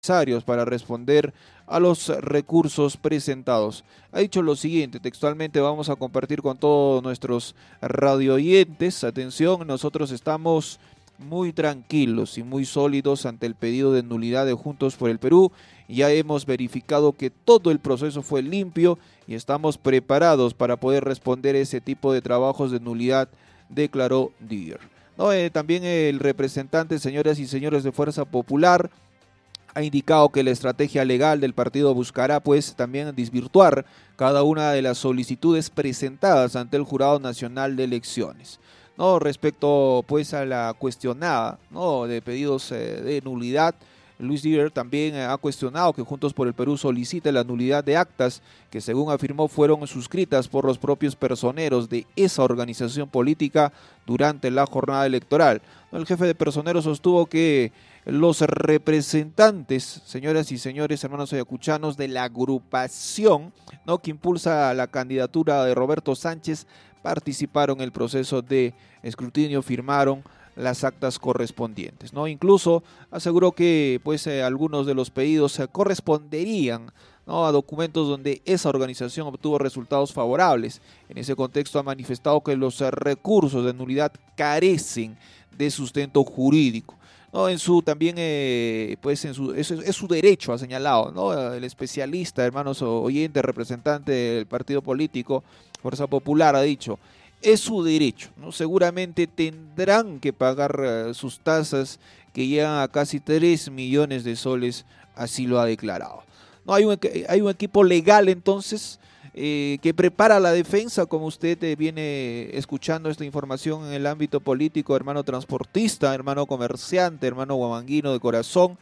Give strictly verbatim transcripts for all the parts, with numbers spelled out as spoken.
necesarios para responder a los recursos presentados. Ha dicho lo siguiente, textualmente vamos a compartir con todos nuestros radioyentes. Atención, nosotros estamos muy tranquilos y muy sólidos ante el pedido de nulidad de Juntos por el Perú. Ya hemos verificado que todo el proceso fue limpio y estamos preparados para poder responder ese tipo de trabajos de nulidad, declaró Díer. No, eh, también el representante, señoras y señores de Fuerza Popular, ha indicado que la estrategia legal del partido buscará pues también desvirtuar cada una de las solicitudes presentadas ante el Jurado Nacional de Elecciones. No, respecto pues a la cuestionada, no, de pedidos eh, de nulidad, Luis Díer también ha cuestionado que Juntos por el Perú solicite la nulidad de actas que, según afirmó, fueron suscritas por los propios personeros de esa organización política durante la jornada electoral. El jefe de personeros sostuvo que los representantes, señoras y señores, hermanos ayacuchanos, de la agrupación, ¿no?, que impulsa la candidatura de Roberto Sánchez, participaron en el proceso de escrutinio, firmaron las actas correspondientes, ¿no? Incluso aseguró que pues eh, algunos de los pedidos eh, corresponderían, ¿no?, a documentos donde esa organización obtuvo resultados favorables. En ese contexto ha manifestado que los eh, recursos de nulidad carecen de sustento jurídico. No, en su también, eh, pues en su, es, es su derecho, ha señalado, ¿no?, el especialista, hermanos oyentes, representante del partido político Fuerza Popular, ha dicho, es su derecho, ¿no? Seguramente tendrán que pagar uh, sus tasas que llegan a casi tres millones de soles, así lo ha declarado. No, hay un, hay un equipo legal entonces eh, que prepara la defensa, como usted eh, viene escuchando esta información en el ámbito político, hermano transportista, hermano comerciante, hermano guamanguino de corazón.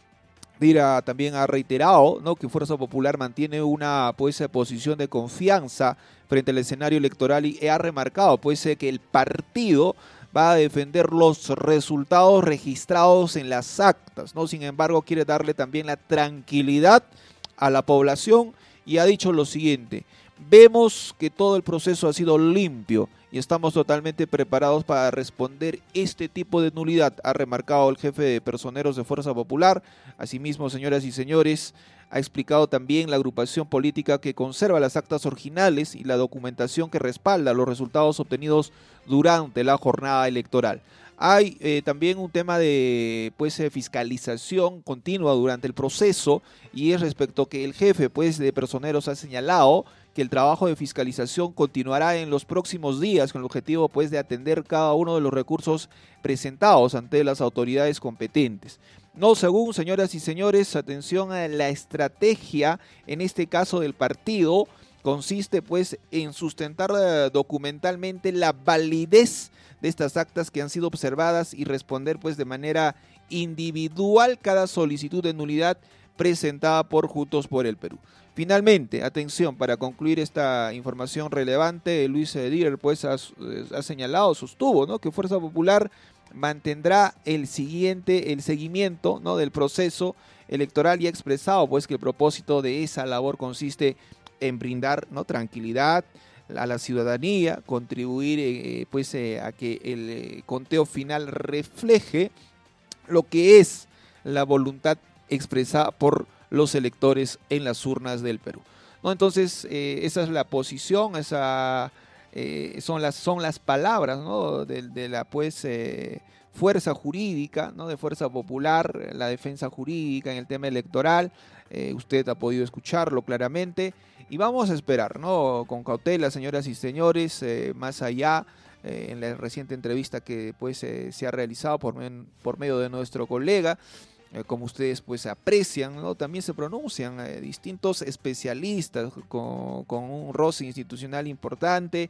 Dira también ha reiterado, ¿no?, que Fuerza Popular mantiene una pues posición de confianza frente al escenario electoral y ha remarcado pues que el partido va a defender los resultados registrados en las actas, ¿no? Sin embargo, quiere darle también la tranquilidad a la población y ha dicho lo siguiente: vemos que todo el proceso ha sido limpio y estamos totalmente preparados para responder este tipo de nulidad, ha remarcado el jefe de personeros de Fuerza Popular. Asimismo, señoras y señores, ha explicado también la agrupación política que conserva las actas originales y la documentación que respalda los resultados obtenidos durante la jornada electoral. Hay eh, también un tema de pues eh, fiscalización continua durante el proceso, y es respecto que el jefe pues de personeros ha señalado que el trabajo de fiscalización continuará en los próximos días con el objetivo pues de atender cada uno de los recursos presentados ante las autoridades competentes. No, según, señoras y señores, atención a la estrategia, en este caso del partido, consiste pues en sustentar uh, documentalmente la validez de estas actas que han sido observadas y responder pues de manera individual cada solicitud de nulidad presentada por Juntos por el Perú. Finalmente, atención, para concluir esta información relevante, Luis Díer pues ha, ha señalado, sostuvo, ¿no?, que Fuerza Popular mantendrá el siguiente, el seguimiento, ¿no?, del proceso electoral, y ha expresado pues que el propósito de esa labor consiste en brindar, ¿no?, tranquilidad a la ciudadanía, contribuir eh, pues eh, a que el eh, conteo final refleje lo que es la voluntad expresada por los electores en las urnas del Perú, ¿no? Entonces, eh, esa es la posición, esa eh, son las son las palabras, ¿no?, de, de la pues eh, fuerza jurídica, ¿no?, de Fuerza Popular, la defensa jurídica en el tema electoral. Eh, usted ha podido escucharlo claramente y vamos a esperar, ¿no?, con cautela, señoras y señores, eh, más allá eh, en la reciente entrevista que pues eh, se ha realizado por, por medio de nuestro colega. Eh, como ustedes pues aprecian, ¿no?, también se pronuncian eh, distintos especialistas con, con un roce institucional importante,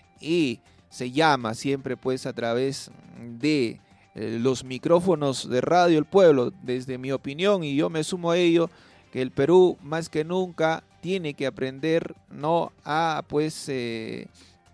y se llama siempre pues a través de eh, los micrófonos de Radio El Pueblo, desde mi opinión, y yo me sumo a ello, que el Perú más que nunca tiene que aprender, ¿no?, a pues eh,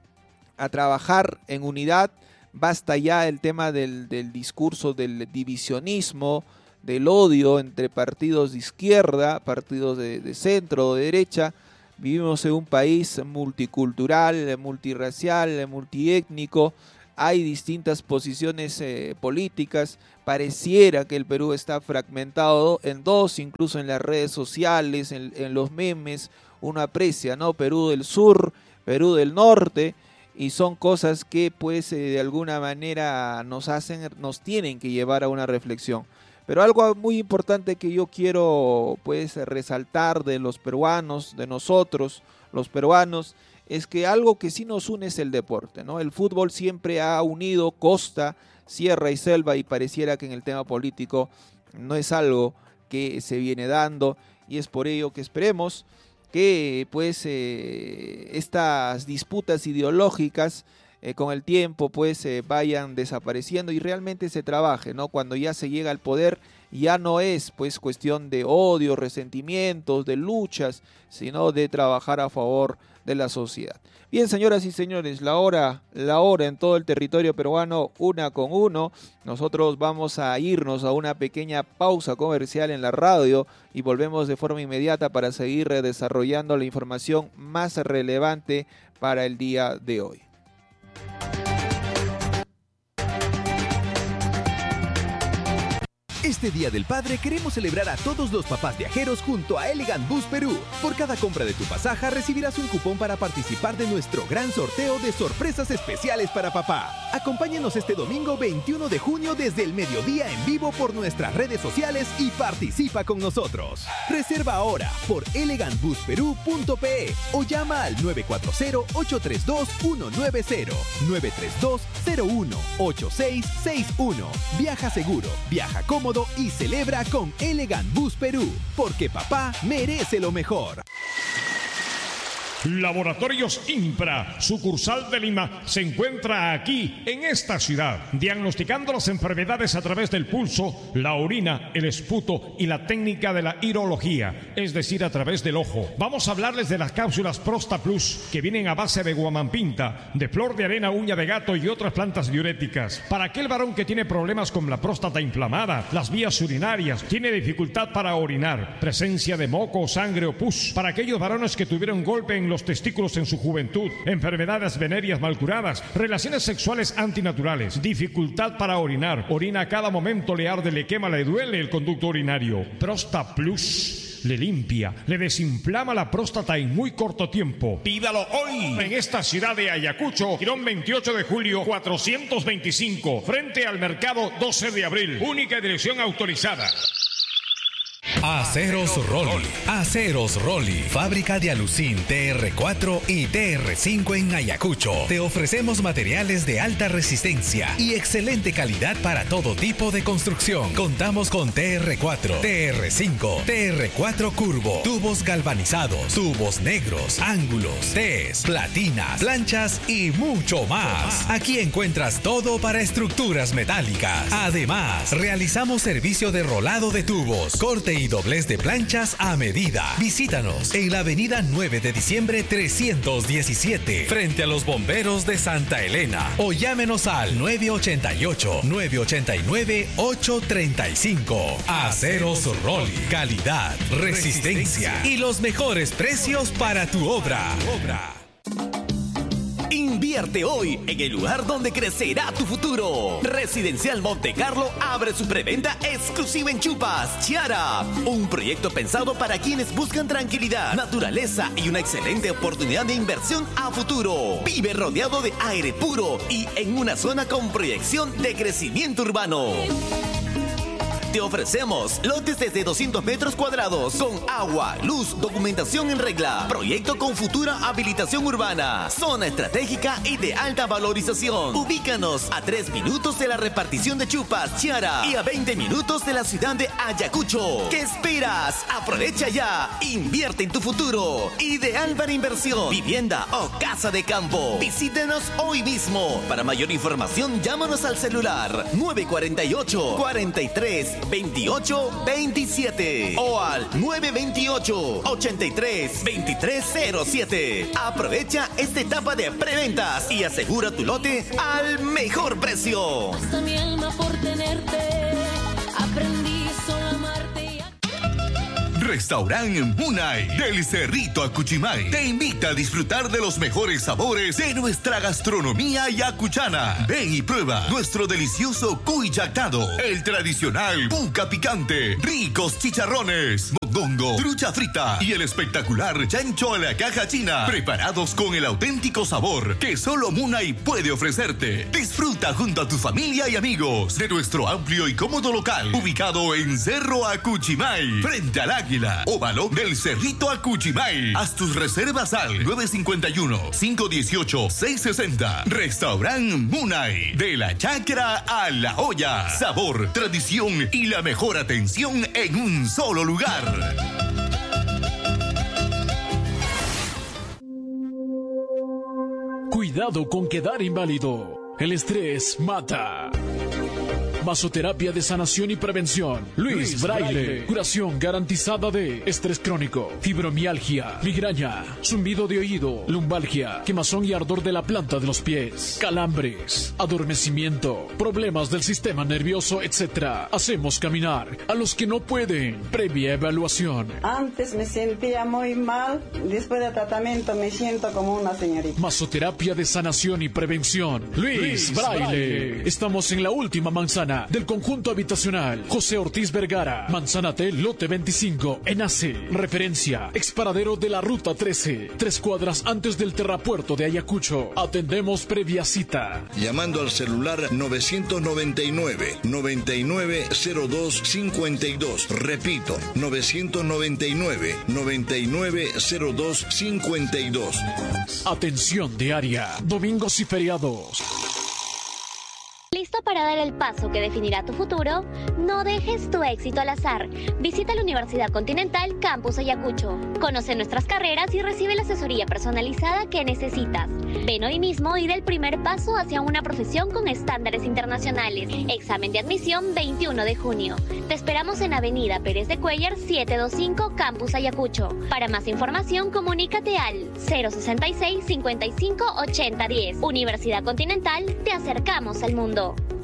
a trabajar en unidad. Basta ya el tema del, del discurso del divisionismo, del odio entre partidos de izquierda, partidos de, de centro o de derecha. Vivimos en un país multicultural, multirracial, multiétnico. hay distintas posiciones eh, políticas, pareciera que el Perú está fragmentado en dos, incluso en las redes sociales, en, en los memes, uno aprecia, ¿no? Perú del Sur, Perú del Norte, y son cosas que pues eh, de alguna manera nos hacen, nos tienen que llevar a una reflexión. Pero algo muy importante que yo quiero pues resaltar de los peruanos, de nosotros, los peruanos, es que algo que sí nos une es el deporte, ¿no? El fútbol siempre ha unido costa, sierra y selva, y pareciera que en el tema político no es algo que se viene dando, y es por ello que esperemos que pues eh, estas disputas ideológicas eh, con el tiempo pues eh, vayan desapareciendo y realmente se trabaje, ¿no? Cuando ya se llega al poder, ya no es pues cuestión de odio, resentimientos, de luchas, sino de trabajar a favor de la sociedad. Bien, señoras y señores, la hora, la hora en todo el territorio peruano, una con uno. Nosotros vamos a irnos a una pequeña pausa comercial en la radio y volvemos de forma inmediata para seguir desarrollando la información más relevante para el día de hoy. Este Día del Padre queremos celebrar a todos los papás viajeros junto a Elegant Bus Perú. Por cada compra de tu pasaje recibirás un cupón para participar de nuestro gran sorteo de sorpresas especiales para papá. Acompáñanos este domingo veintiuno de junio desde el mediodía en vivo por nuestras redes sociales y participa con nosotros. Reserva ahora por elegant bus perú punto pe o llama al nueve cuatro cero, ocho tres dos, uno nueve cero, nueve tres dos, cero uno, ocho seis seis uno. Viaja seguro, viaja cómodo y celebra con Elegant Bus Perú, porque papá merece lo mejor. Laboratorios Impra, sucursal de Lima, se encuentra aquí, en esta ciudad, diagnosticando las enfermedades a través del pulso, la orina, el esputo y la técnica de la irología, es decir, a través del ojo. Vamos a hablarles de las cápsulas Prosta Plus, que vienen a base de guamampinta, de flor de arena, uña de gato y otras plantas diuréticas. Para aquel varón que tiene problemas con la próstata inflamada, las vías urinarias, tiene dificultad para orinar, presencia de moco, sangre o pus. Para aquellos varones que tuvieron golpe en los testículos en su juventud, enfermedades venéreas mal curadas, relaciones sexuales antinaturales, dificultad para orinar, orina a cada momento, le arde, le quema, le duele el conducto urinario. Prosta Plus le limpia, le desinflama la próstata en muy corto tiempo. Pídalo hoy en esta ciudad de Ayacucho, Girón veintiocho de julio, cuatrocientos veinticinco, frente al mercado doce de abril. Única dirección autorizada. Aceros Rolly, Aceros Rolly, fábrica de alucin T R cuatro y T R cinco en Ayacucho. Te ofrecemos materiales de alta resistencia y excelente calidad para todo tipo de construcción. Contamos con T R cuatro, T R cinco, T R cuatro curvo, tubos galvanizados, tubos negros, ángulos, Ts, platinas, planchas y mucho más. Aquí encuentras todo para estructuras metálicas. Además, realizamos servicio de rolado de tubos, corte y doblez de planchas a medida. Visítanos en la avenida nueve de diciembre trescientos diecisiete, frente a los bomberos de Santa Elena, o llámenos al nueve ocho ocho, nueve ocho nueve, ocho tres cinco. Aceros Rolly, calidad, resistencia y los mejores precios para tu obra. Invierte hoy en el lugar donde crecerá tu futuro. Residencial Monte Carlo abre su preventa exclusiva en Chupas Chiara. Un proyecto pensado para quienes buscan tranquilidad, naturaleza y una excelente oportunidad de inversión a futuro. Vive rodeado de aire puro y en una zona con proyección de crecimiento urbano. Te ofrecemos lotes desde doscientos metros cuadrados con agua, luz, documentación en regla. Proyecto con futura habilitación urbana. Zona estratégica y de alta valorización. Ubícanos a tres minutos de la repartición de Chupas Chiara y a veinte minutos de la ciudad de Ayacucho. ¿Qué esperas? Aprovecha ya. Invierte en tu futuro. Ideal para inversión, vivienda o casa de campo. Visítenos hoy mismo. Para mayor información, llámanos al celular nueve cuatro ocho, cuarenta y tres, veintiocho veintisiete o al nueve veintiocho, ochenta y tres, veintitrés cero siete. Aprovecha esta etapa de preventas y asegura tu lote al mejor precio. Hasta mi alma por tenerte, aprendí solo a amarte. Restaurante Munay del Cerrito Acuchimay te invita a disfrutar de los mejores sabores de nuestra gastronomía ayacuchana. Ven y prueba nuestro delicioso cuy yactado, el tradicional puca picante, ricos chicharrones, mondongo, trucha frita y el espectacular chancho a la caja china, preparados con el auténtico sabor que solo Munay puede ofrecerte. Disfruta junto a tu familia y amigos de nuestro amplio y cómodo local, ubicado en Cerro Acuchimay, frente al Águila, óvalo del Cerrito Acuchimay. Haz tus reservas al nueve cinco uno, cinco uno ocho, seis seis cero. Restaurante Munay, de la chacra a la olla. Sabor, tradición y la mejor atención en un solo lugar. Cuidado con quedar inválido. El estrés mata. Masoterapia de sanación y prevención. Luis, Luis Braille. Braille. Curación garantizada de estrés crónico, fibromialgia, migraña, zumbido de oído, lumbalgia, quemazón y ardor de la planta de los pies, calambres, adormecimiento, problemas del sistema nervioso, etcétera. Hacemos caminar a los que no pueden. Previa evaluación. Antes me sentía muy mal. Después del tratamiento me siento como una señorita. Masoterapia de sanación y prevención. Luis, Luis Braille. Braille. Estamos en la última manzana del conjunto habitacional José Ortiz Vergara, Manzanate, lote veinticinco, Enase. Referencia, exparadero de la ruta trece, tres cuadras antes del terrapuerto de Ayacucho. Atendemos previa cita. Llamando al celular novecientos noventa y nueve, noventa y nueve cero dos cincuenta y dos. Repito, novecientos noventa y nueve, noventa y nueve cero dos cincuenta y dos. Atención diaria, domingos y feriados. ¿Listo para dar el paso que definirá tu futuro? No dejes tu éxito al azar. Visita la Universidad Continental Campus Ayacucho. Conoce nuestras carreras y recibe la asesoría personalizada que necesitas. Ven hoy mismo y da el primer paso hacia una profesión con estándares internacionales. Examen de admisión veintiuno de junio. Te esperamos en Avenida Pérez de Cuéllar setecientos veinticinco Campus Ayacucho. Para más información, comunícate al cero sesenta y seis, cincuenta y cinco, ochenta, diez. Universidad Continental, te acercamos al mundo.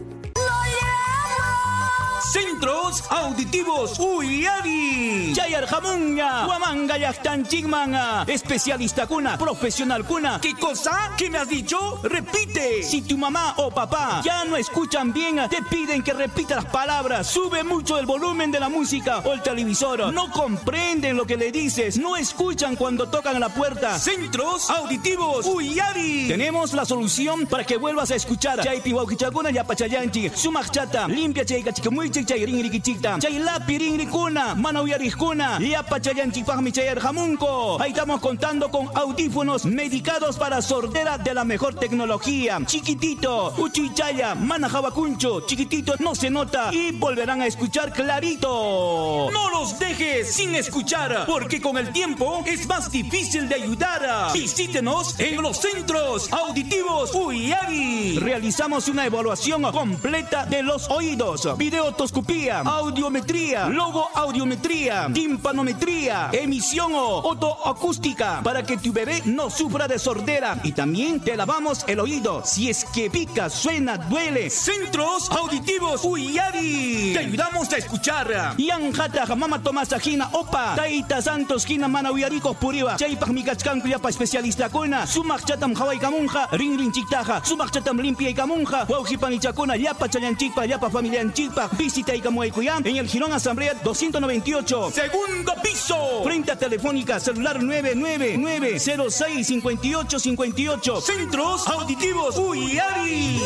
Centros Auditivos Uyari. Chayar Jamunga. Huamanga Yachtan Chigmanga. Especialista cuna. Profesional cuna. ¿Qué cosa? ¿Qué me has dicho? Repite. Si tu mamá o papá ya no escuchan bien, te piden que repita las palabras. Sube mucho el volumen de la música o el televisor. No comprenden lo que le dices. No escuchan cuando tocan la puerta. Centros Auditivos Uyari. Tenemos la solución para que vuelvas a escuchar. Chaypi Waukichakuna Yapachayanchi. Sumachata. Limpia Chayka Chikamuichi. Chay ringri chikta, chay lapi ringri kuna, mana uyarikuna, yapa chayanchipagmi chayar jamunko. Ahí estamos contando con audífonos medicados para sordera de la mejor tecnología. Chiquitito, uchichaya, mana jabacuncho, chiquitito, no se nota y volverán a escuchar clarito. No los dejes sin escuchar, porque con el tiempo es más difícil de ayudar. Visítenos en los Centros Auditivos Uyari. Realizamos una evaluación completa de los oídos, videotoscopía, audiometría, logoaudiometría, timpanometría, emisión o otoacústica, para que tu bebé no sufra de sordera. Y también te lavamos el oído si es que pica, suena, duele. Centros Auditivos Uyari. Te ayudamos a escuchar. Yanjata Mama Tomasa Jina Opa. Taita Santos Jina Mana Uyaricos Puriba. Chaypaj Mikachkanku Yapa especialista Kona. Sumak Chatam Hawaii Kamunja. Ring Ring Chiktaja. Sumak Chatam Limpia y Kamunja. Waujipan y Chacona. Yapa Chayanchikpa. Yapa Familia Anchikpa. Visita Ikamuaycuyam en el Girón Asamblea doscientos noventa y ocho. Segundo piso. Frente a Telefónica, celular nueve nueve nueve cero seis cinco ocho cinco ocho. Centros Auditivos Uyari.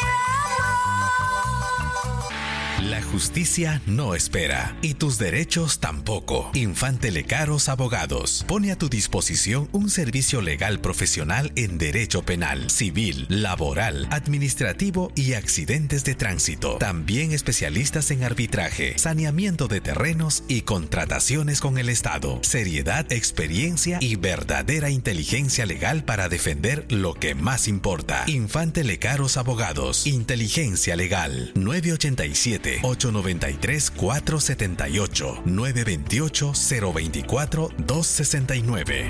La justicia no espera y tus derechos tampoco. Infante Lecaros Abogados pone a tu disposición un servicio legal profesional en derecho penal, civil, laboral, administrativo y accidentes de tránsito. También especialistas en arbitraje, saneamiento de terrenos y contrataciones con el Estado. Seriedad, experiencia y verdadera inteligencia legal para defender lo que más importa. Infante Lecaros Abogados. Inteligencia legal. nueve ocho siete, ocho nueve tres, cuatro siete ocho, nueve dos ocho, cero dos cuatro, dos seis nueve.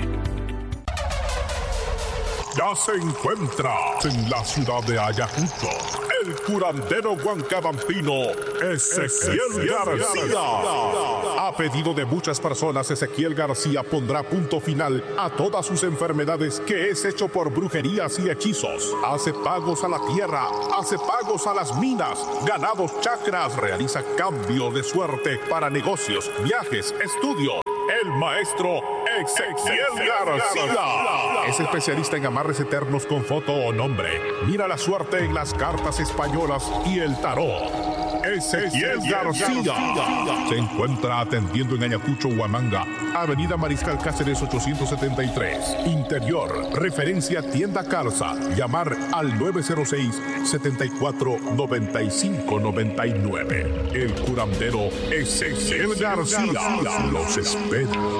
Ya se encuentra en la ciudad de Ayacucho el curandero huancabambino Ezequiel García. A pedido de muchas personas, Ezequiel García pondrá punto final a todas sus enfermedades que es hecho por brujerías y hechizos. Hace pagos a la tierra, hace pagos a las minas, ganados chakras, realiza cambio de suerte para negocios, viajes, estudio. El maestro Ezequiel García es especialista en amarres eternos con foto o nombre. Mira la suerte en las cartas españolas y el tarot. Ezequiel García se encuentra atendiendo en Ayacucho, Huamanga, Avenida Mariscal Cáceres ochocientos setenta y tres. Interior, referencia Tienda Calza. Llamar al nueve cero seis, setenta y cuatro, noventa y cinco noventa y nueve. El curandero Ezequiel García los espera.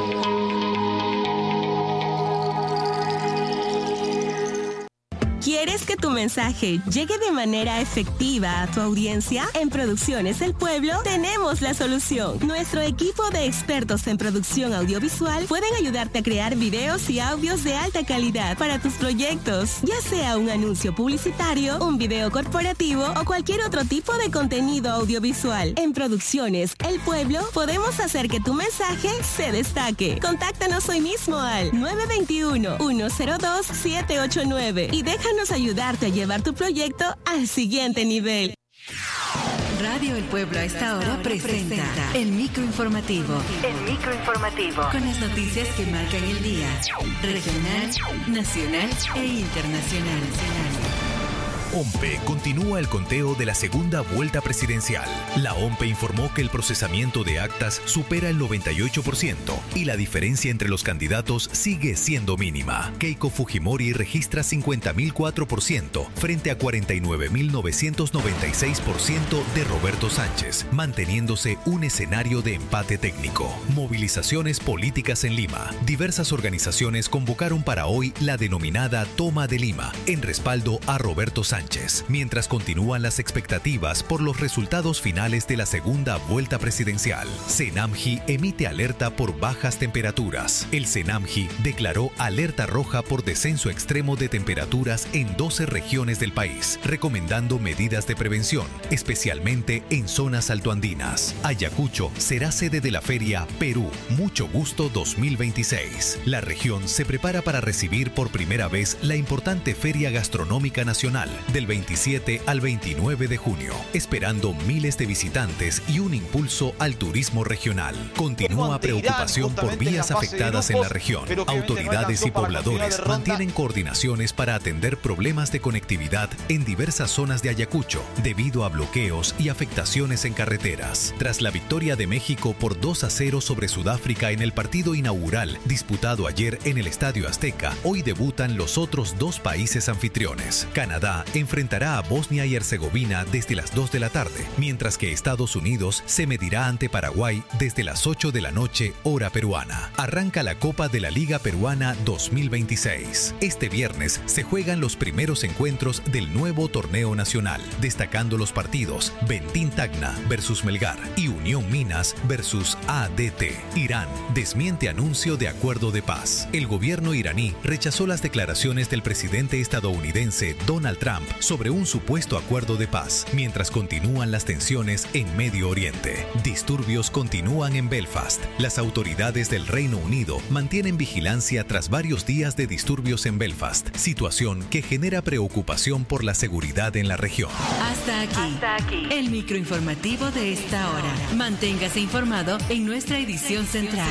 ¿Quieres que tu mensaje llegue de manera efectiva a tu audiencia? En Producciones El Pueblo tenemos la solución. Nuestro equipo de expertos en producción audiovisual pueden ayudarte a crear videos y audios de alta calidad para tus proyectos, ya sea un anuncio publicitario, un video corporativo o cualquier otro tipo de contenido audiovisual. En Producciones El Pueblo podemos hacer que tu mensaje se destaque. Contáctanos hoy mismo al nueve dos uno, uno cero dos, siete ocho nueve y déjanos ayudarte a llevar tu proyecto al siguiente nivel. Radio El Pueblo a esta hora presenta, presenta el microinformativo. El microinformativo. Con las noticias que marcan el día. Regional, nacional e internacional. OMPE continúa el conteo de la segunda vuelta presidencial. La OMPE informó que el procesamiento de actas supera el noventa y ocho por ciento y la diferencia entre los candidatos sigue siendo mínima. Keiko Fujimori registra cincuenta mil cuatro por ciento frente a cuarenta y nueve mil novecientos noventa y seis por ciento de Roberto Sánchez, manteniéndose un escenario de empate técnico. Movilizaciones políticas en Lima. Diversas organizaciones convocaron para hoy la denominada Toma de Lima, en respaldo a Roberto Sánchez. Mientras continúan las expectativas por los resultados finales de la segunda vuelta presidencial. CENAMGI emite alerta por bajas temperaturas. El CENAMGI declaró alerta roja por descenso extremo de temperaturas en doce regiones del país, recomendando medidas de prevención, especialmente en zonas altoandinas. Ayacucho será sede de la feria Perú Mucho Gusto dos mil veintiséis. La región se prepara para recibir por primera vez la importante Feria Gastronómica Nacional del veintisiete al veintinueve de junio, esperando miles de visitantes y un impulso al turismo regional. Continúa preocupación por vías afectadas en la región. Autoridades y pobladores mantienen coordinaciones para atender problemas de conectividad en diversas zonas de Ayacucho debido a bloqueos y afectaciones en carreteras. Tras la victoria de México por dos a cero sobre Sudáfrica en el partido inaugural disputado ayer en el Estadio Azteca, hoy debutan los otros dos países anfitriones. Canadá enfrentará a Bosnia y Herzegovina desde las dos de la tarde, mientras que Estados Unidos se medirá ante Paraguay desde las ocho de la noche, hora peruana. Arranca la Copa de la Liga Peruana dos mil veintiséis. Este viernes se juegan los primeros encuentros del nuevo torneo nacional, destacando los partidos Bentín Tacna versus Melgar y Unión Minas versus A D T. Irán desmiente anuncio de acuerdo de paz. El gobierno iraní rechazó las declaraciones del presidente estadounidense Donald Trump sobre un supuesto acuerdo de paz, mientras continúan las tensiones en Medio Oriente. Disturbios continúan en Belfast. Las autoridades del Reino Unido mantienen vigilancia tras varios días de disturbios en Belfast, situación que genera preocupación por la seguridad en la región. Hasta aquí, Hasta aquí. el microinformativo de esta hora. Manténgase informado en nuestra edición central.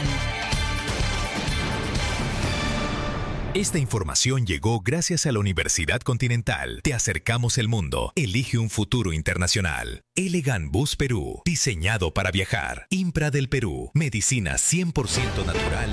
Esta información llegó gracias a la Universidad Continental. Te acercamos el mundo. Elige un futuro internacional. Elegant Bus Perú. Diseñado para viajar. Impra del Perú. Medicina cien por ciento natural